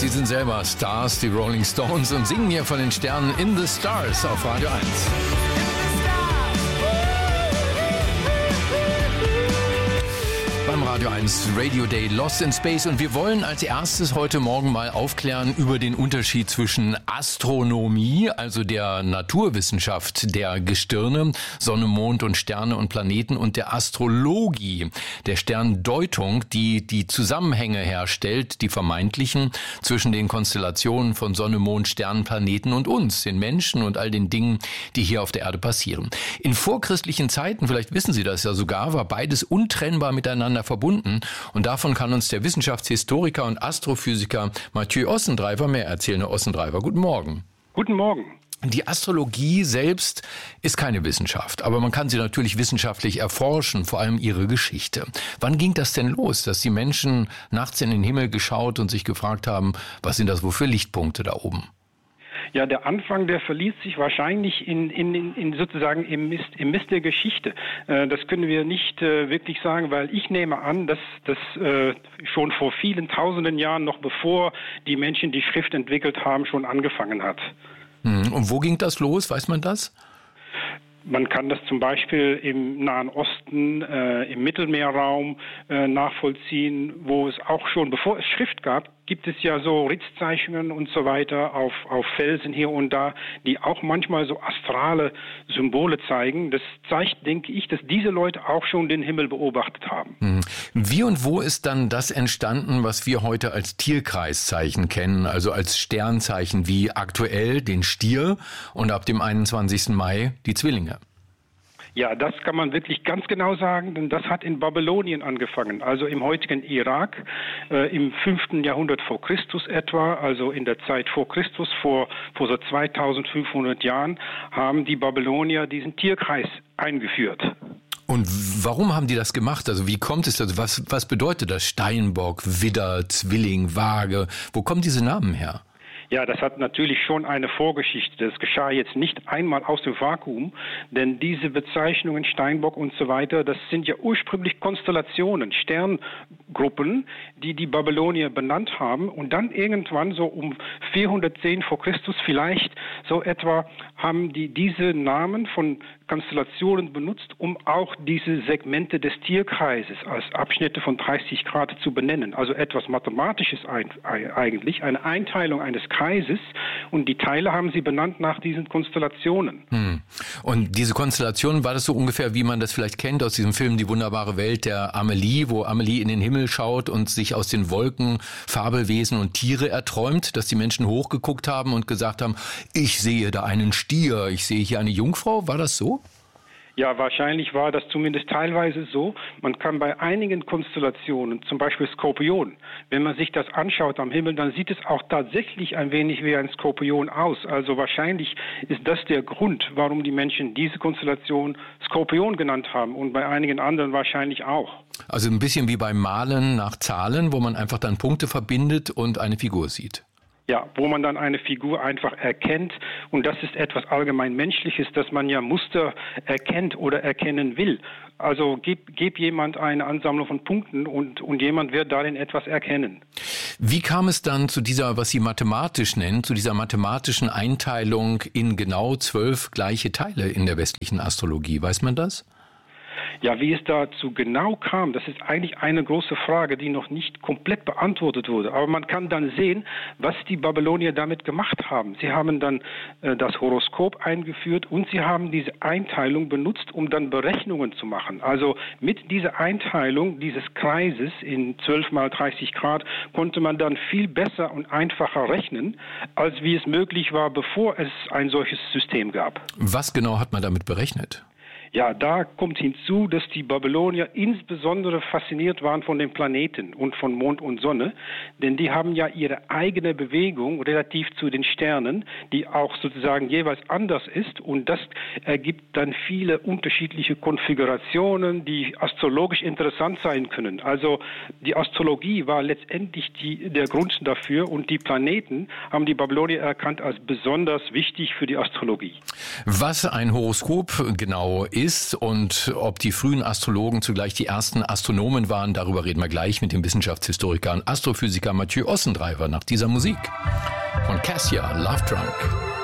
Sie sind selber Stars, die Rolling Stones, und singen hier von den Sternen In the Stars auf Radio 1. Beim Radio 1 Radio Day Lost in Space, und wir wollen als erstes heute Morgen mal aufklären über den Unterschied zwischen Astronomie, also der Naturwissenschaft der Gestirne, Sonne, Mond und Sterne und Planeten, und der Astrologie, der Sterndeutung, die die Zusammenhänge herstellt, die vermeintlichen, zwischen den Konstellationen von Sonne, Mond, Sternen, Planeten und uns, den Menschen und all den Dingen, die hier auf der Erde passieren. In vorchristlichen Zeiten, vielleicht wissen Sie das ja sogar, war beides untrennbar miteinander verbunden, und davon kann uns der Wissenschaftshistoriker und Astrophysiker Mathieu Ossendreifer mehr erzählen. Herr Ossendreifer, guten Morgen. Guten Morgen. Die Astrologie selbst ist keine Wissenschaft, aber man kann sie natürlich wissenschaftlich erforschen, vor allem ihre Geschichte. Wann ging das denn los, dass die Menschen nachts in den Himmel geschaut und sich gefragt haben, was sind das wohl für Lichtpunkte da oben? Ja, der Anfang, der verliert sich wahrscheinlich in sozusagen im Mist der Geschichte. Das können wir nicht wirklich sagen, weil ich nehme an, dass das schon vor vielen tausenden Jahren, noch bevor die Menschen die Schrift entwickelt haben, schon angefangen hat. Und wo ging das los? Weiß man das? Man kann das zum Beispiel im Nahen Osten, im Mittelmeerraum nachvollziehen, wo es auch schon, bevor es Schrift gab, gibt es ja so Ritzzeichnungen und so weiter auf Felsen hier und da, die auch manchmal so astrale Symbole zeigen. Das zeigt, denke ich, dass diese Leute auch schon den Himmel beobachtet haben. Wie und wo ist dann das entstanden, was wir heute als Tierkreiszeichen kennen, also als Sternzeichen wie aktuell den Stier und ab dem 21. Mai die Zwillinge? Ja, das kann man wirklich ganz genau sagen, denn das hat in Babylonien angefangen, also im heutigen Irak, im 5. Jahrhundert vor Christus etwa, also in der Zeit vor Christus, vor so 2500 Jahren, haben die Babylonier diesen Tierkreis eingeführt. Und warum haben die das gemacht? Also wie kommt es dazu? Was bedeutet das? Steinbock, Widder, Zwilling, Waage? Wo kommen diese Namen her? Ja, das hat natürlich schon eine Vorgeschichte. Das geschah jetzt nicht einmal aus dem Vakuum, denn diese Bezeichnungen Steinbock und so weiter, das sind ja ursprünglich Konstellationen, Sterngruppen, die die Babylonier benannt haben, und dann irgendwann so um 410 vor Christus vielleicht so etwa haben die diese Namen von Konstellationen benutzt, um auch diese Segmente des Tierkreises als Abschnitte von 30 Grad zu benennen. Also etwas Mathematisches eigentlich, eine Einteilung eines Kreises, und die Teile haben sie benannt nach diesen Konstellationen. Und diese Konstellationen, war das so ungefähr, wie man das vielleicht kennt aus diesem Film Die wunderbare Welt der Amelie, wo Amelie in den Himmel schaut und sich aus den Wolken Fabelwesen und Tiere erträumt, dass die Menschen hochgeguckt haben und gesagt haben, ich sehe da einen Stier, ich sehe hier eine Jungfrau, war das so? Ja, wahrscheinlich war das zumindest teilweise so. Man kann bei einigen Konstellationen, zum Beispiel Skorpion, wenn man sich das anschaut am Himmel, dann sieht es auch tatsächlich ein wenig wie ein Skorpion aus. Also wahrscheinlich ist das der Grund, warum die Menschen diese Konstellation Skorpion genannt haben, und bei einigen anderen wahrscheinlich auch. Also ein bisschen wie beim Malen nach Zahlen, wo man einfach dann Punkte verbindet und eine Figur sieht. Ja, wo man dann eine Figur einfach erkennt, und das ist etwas allgemein Menschliches, dass man ja Muster erkennt oder erkennen will. Also gib jemand eine Ansammlung von Punkten und jemand wird darin etwas erkennen. Wie kam es dann zu dieser, was Sie mathematisch nennen, zu dieser mathematischen Einteilung in genau 12 gleiche Teile in der westlichen Astrologie? Weiß man das? Ja, wie es dazu genau kam, das ist eigentlich eine große Frage, die noch nicht komplett beantwortet wurde. Aber man kann dann sehen, was die Babylonier damit gemacht haben. Sie haben dann das Horoskop eingeführt, und sie haben diese Einteilung benutzt, um dann Berechnungen zu machen. Also mit dieser Einteilung dieses Kreises in 12 mal 30 Grad konnte man dann viel besser und einfacher rechnen, als wie es möglich war, bevor es ein solches System gab. Was genau hat man damit berechnet? Ja, da kommt hinzu, dass die Babylonier insbesondere fasziniert waren von den Planeten und von Mond und Sonne, denn die haben ja ihre eigene Bewegung relativ zu den Sternen, die auch sozusagen jeweils anders ist, und das ergibt dann viele unterschiedliche Konfigurationen, die astrologisch interessant sein können. Also die Astrologie war letztendlich der Grund dafür, und die Planeten haben die Babylonier erkannt als besonders wichtig für die Astrologie. Was ein Horoskop genau ist, ist und ob die frühen Astrologen zugleich die ersten Astronomen waren, darüber reden wir gleich mit dem Wissenschaftshistoriker und Astrophysiker Mathieu Ossendreifer nach dieser Musik von Cassia, Love Drunk.